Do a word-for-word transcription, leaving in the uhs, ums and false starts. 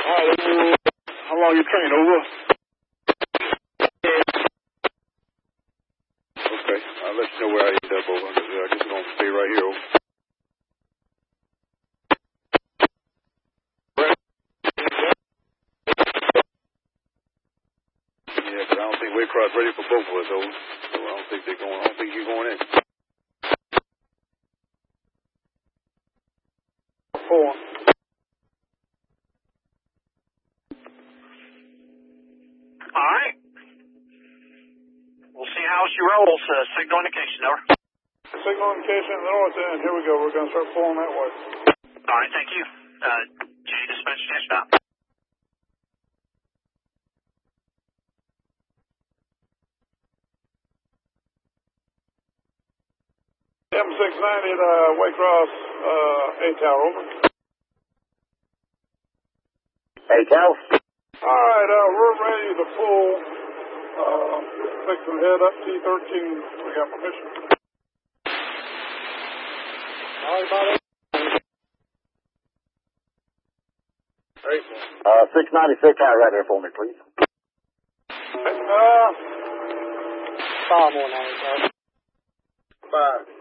How long you train, over? Okay, I'll let you know where I end up, over. I guess I'm going to stay right here, over. Yeah, but I don't think Waycross ready for both of us, over. So I don't think they're going, I don't think you're going in. Four. All right. We'll see how she rolls. Uh, signal indication, over. Signal indication in the north end. Here we go. We're going to start pulling that way. All right, thank you. Uh, J dispatch stand stop. M six ninety at uh, Waycross, uh, A-Tower, over. A-Tower? All right, uh, we're ready to pull, uh, fixing head up T thirteen. We got permission. All right, about it. Uh, six ninety-six, out right there for me, please. Uh, Five more nine, five.